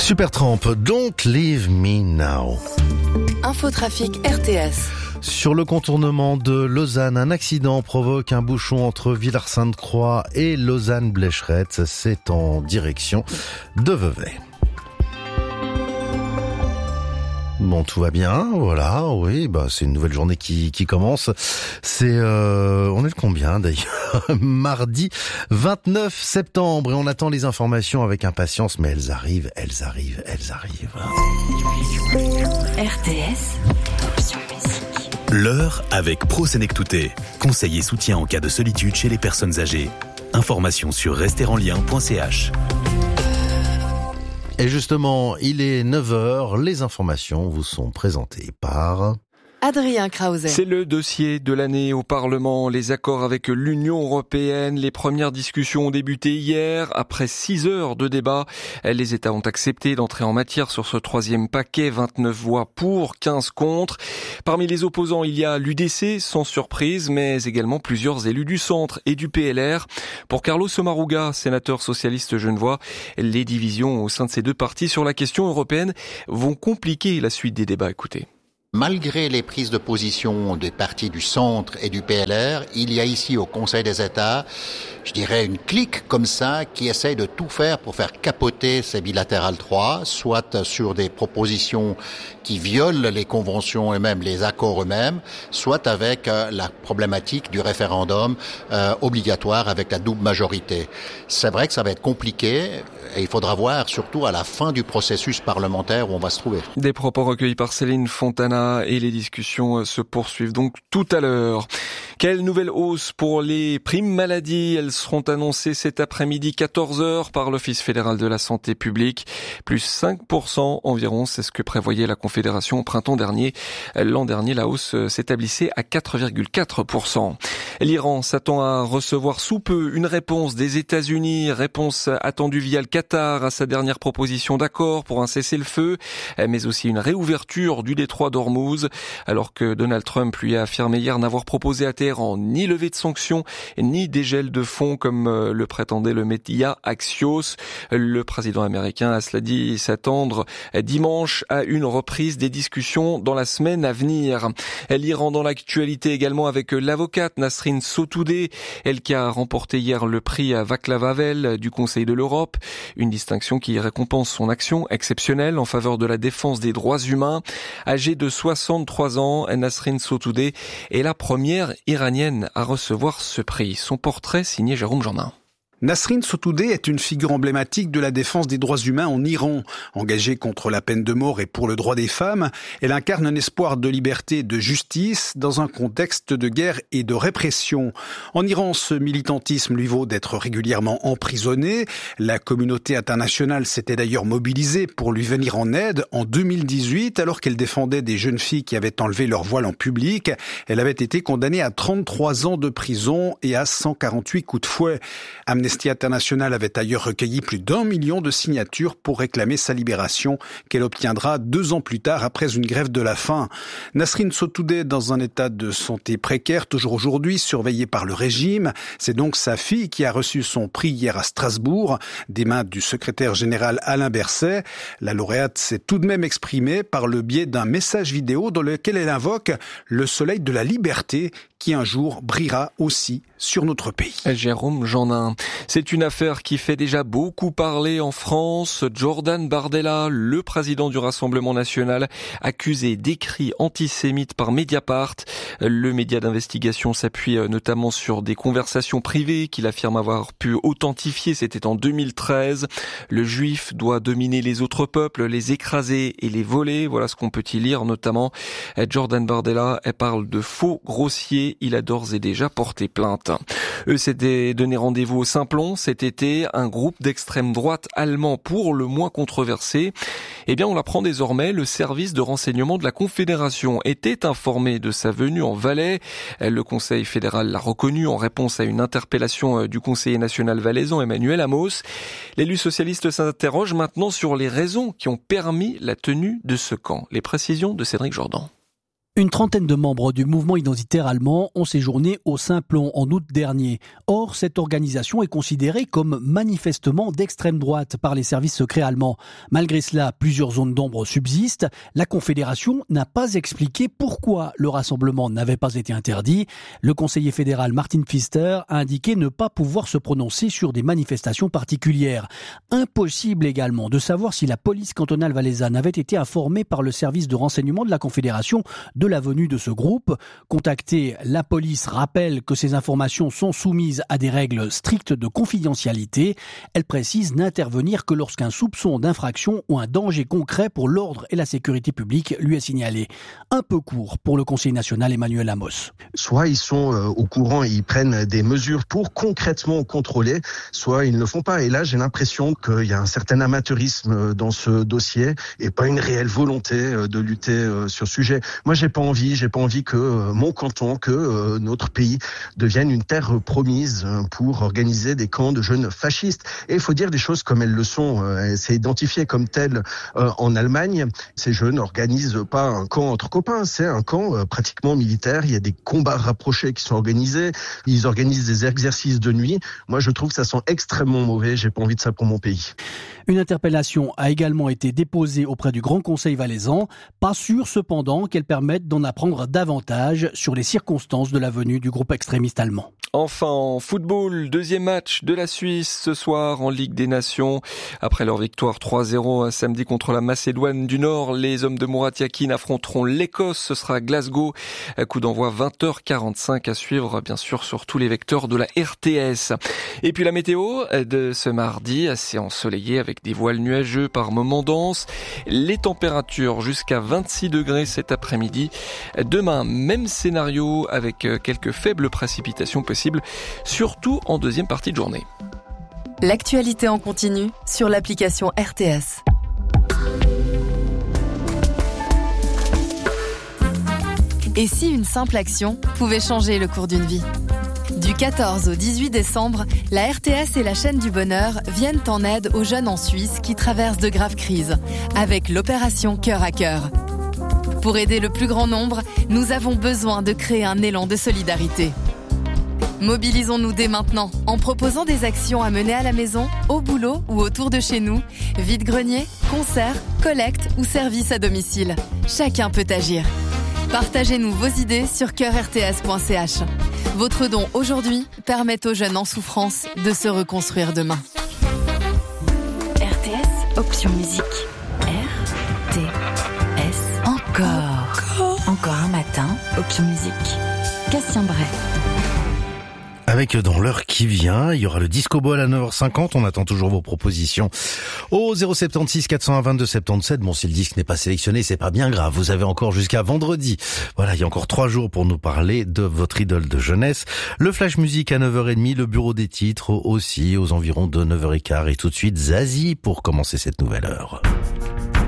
Supertramp, Don't Leave Me Now. Infotrafic RTS. Sur le contournement de Lausanne, un accident provoque un bouchon entre Villars-Sainte-Croix et Lausanne-Blécherette. C'est en direction de Vevey. Bon, tout va bien, voilà, oui, c'est une nouvelle journée qui commence. On est le combien d'ailleurs? Mardi 29 septembre, et on attend les informations avec impatience, mais elles arrivent. RTS, option musique. L'heure avec ProSenectouté. Conseil et soutien en cas de solitude chez les personnes âgées. Informations sur resterenlien.ch. Et justement, il est 9h, les informations vous sont présentées par Adrien Krause. C'est le dossier de l'année au Parlement. Les accords avec l'Union européenne. Les premières discussions ont débuté hier. Après 6 heures de débat, les États ont accepté d'entrer en matière sur ce troisième paquet. 29 voix pour, 15 contre. Parmi les opposants, il y a l'UDC, sans surprise, mais également plusieurs élus du centre et du PLR. Pour Carlos Sommaruga, sénateur socialiste genevois, les divisions au sein de ces deux partis sur la question européenne vont compliquer la suite des débats. Écoutez. Malgré les prises de position des partis du centre et du PLR, il y a ici au Conseil des États, je dirais une clique comme ça qui essaye de tout faire pour faire capoter ces bilatérales 3, soit sur des propositions qui violent les conventions et même les accords eux-mêmes, soit avec la problématique du référendum obligatoire avec la double majorité. C'est vrai que ça va être compliqué et il faudra voir surtout à la fin du processus parlementaire où on va se trouver. Des propos recueillis par Céline Fontana. Et les discussions se poursuivent donc tout à l'heure. Quelle nouvelle hausse pour les primes maladie? Elles seront annoncées cet après-midi 14h par l'Office fédéral de la santé publique. Plus 5% environ, c'est ce que prévoyait la Confédération au printemps dernier. L'an dernier, la hausse s'établissait à 4,4%. L'Iran s'attend à recevoir sous peu une réponse des États-Unis. Réponse attendue via le Qatar à sa dernière proposition d'accord pour un cessez-le-feu, mais aussi une réouverture du détroit d'Ormuz. Alors que Donald Trump lui a affirmé hier n'avoir proposé à Téhéran ni levée de sanctions ni dégel de fonds comme le prétendait le média Axios. Le président américain a cela dit s'attendre dimanche à une reprise des discussions dans la semaine à venir. L'Iran dans l'actualité également avec l'avocate Nasrin Sotoudeh, elle qui a remporté hier le prix à Václav Havel du Conseil de l'Europe, une distinction qui récompense son action exceptionnelle en faveur de la défense des droits humains. Âgée de 63 ans, Nasrin Sotoudeh est la première iranienne à recevoir ce prix. Son portrait signé Jérôme Gendin. Nasrin Sotoudeh est une figure emblématique de la défense des droits humains en Iran. Engagée contre la peine de mort et pour le droit des femmes, elle incarne un espoir de liberté et de justice dans un contexte de guerre et de répression. En Iran, ce militantisme lui vaut d'être régulièrement emprisonnée. La communauté internationale s'était d'ailleurs mobilisée pour lui venir en aide en 2018, alors qu'elle défendait des jeunes filles qui avaient enlevé leur voile en public. Elle avait été condamnée à 33 ans de prison et à 148 coups de fouet. Amnesty International avait ailleurs recueilli plus d'1 million de signatures pour réclamer sa libération, qu'elle obtiendra 2 ans plus tard après une grève de la faim. Nasrin Sotoudeh, dans un état de santé précaire, toujours aujourd'hui surveillée par le régime. C'est donc sa fille qui a reçu son prix hier à Strasbourg, des mains du secrétaire général Alain Berset. La lauréate s'est tout de même exprimée par le biais d'un message vidéo dans lequel elle invoque le soleil de la liberté qui un jour brillera aussi sur notre pays. Jérôme Gendin. C'est une affaire qui fait déjà beaucoup parler en France. Jordan Bardella, le président du Rassemblement national, accusé d'écrits antisémites par Mediapart. Le média d'investigation s'appuie notamment sur des conversations privées qu'il affirme avoir pu authentifier. C'était en 2013. Le juif doit dominer les autres peuples, les écraser et les voler. Voilà ce qu'on peut y lire notamment. Jordan Bardella parle de faux grossiers. Il a d'ores et déjà porté plainte. Eux s'étaient donné rendez-vous au Simplon cet été, un groupe d'extrême droite allemand pour le moins controversé. Eh bien, on l'apprend désormais, le service de renseignement de la Confédération était informé de sa venue en Valais. Le Conseil fédéral l'a reconnu en réponse à une interpellation du conseiller national valaisan Emmanuel Amos. L'élu socialiste s'interroge maintenant sur les raisons qui ont permis la tenue de ce camp. Les précisions de Cédric Jordan. Une trentaine de membres du mouvement identitaire allemand ont séjourné au Simplon en août dernier. Or, cette organisation est considérée comme manifestement d'extrême droite par les services secrets allemands. Malgré cela, plusieurs zones d'ombre subsistent. La Confédération n'a pas expliqué pourquoi le rassemblement n'avait pas été interdit. Le conseiller fédéral Martin Pfister a indiqué ne pas pouvoir se prononcer sur des manifestations particulières. Impossible également de savoir si la police cantonale valaisanne avait été informée par le service de renseignement de la Confédération de la venue de ce groupe. Contactée, la police rappelle que ces informations sont soumises à des règles strictes de confidentialité. Elle précise n'intervenir que lorsqu'un soupçon d'infraction ou un danger concret pour l'ordre et la sécurité publique lui est signalé. Un peu court pour le Conseil national Emmanuel Amos. Soit ils sont au courant et ils prennent des mesures pour concrètement contrôler, soit ils ne le font pas. Et là, j'ai l'impression qu'il y a un certain amateurisme dans ce dossier et pas une réelle volonté de lutter sur ce sujet. Moi, j'ai pas envie que mon canton, que notre pays devienne une terre promise pour organiser des camps de jeunes fascistes. Et il faut dire des choses comme elles le sont. C'est identifié comme tel en Allemagne. Ces jeunes n'organisent pas un camp entre copains, c'est un camp pratiquement militaire. Il y a des combats rapprochés qui sont organisés. Ils organisent des exercices de nuit. Moi, je trouve que ça sent extrêmement mauvais. J'ai pas envie de ça pour mon pays. Une interpellation a également été déposée auprès du Grand Conseil valaisan. Pas sûr cependant qu'elle permette d'en apprendre davantage sur les circonstances de la venue du groupe extrémiste allemand. Enfin, en football, deuxième match de la Suisse ce soir en Ligue des Nations. Après leur victoire 3-0 samedi contre la Macédoine du Nord, les hommes de Murat Yakin affronteront l'Écosse. Ce sera à Glasgow. Coup d'envoi 20h45 à suivre, bien sûr, sur tous les vecteurs de la RTS. Et puis la météo de ce mardi, assez ensoleillé avec des voiles nuageux par moments denses. Les températures jusqu'à 26 degrés cet après-midi. Demain, même scénario avec quelques faibles précipitations possibles, surtout en deuxième partie de journée. L'actualité en continu sur l'application RTS. Et si une simple action pouvait changer le cours d'une vie ? Du 14 au 18 décembre, la RTS et la chaîne du bonheur viennent en aide aux jeunes en Suisse qui traversent de graves crises, avec l'opération Cœur à Cœur. Pour aider le plus grand nombre, nous avons besoin de créer un élan de solidarité. Mobilisons-nous dès maintenant en proposant des actions à mener à la maison, au boulot ou autour de chez nous, vide-grenier, concerts, collectes ou services à domicile. Chacun peut agir. Partagez-nous vos idées sur coeurrts.ch. Votre don aujourd'hui permet aux jeunes en souffrance de se reconstruire demain. RTS, option musique. RTS, encore un matin, option musique. Cassien Bray. Avec dans l'heure qui vient, il y aura le Disco Ball à 9h50. On attend toujours vos propositions au 076 401 22 77. Bon, si le disque n'est pas sélectionné, c'est pas bien grave. Vous avez encore jusqu'à vendredi. Voilà, il y a encore 3 jours pour nous parler de votre idole de jeunesse. Le Flash Music à 9h30, le bureau des titres aussi aux environs de 9h15. Et tout de suite, Zazie pour commencer cette nouvelle heure.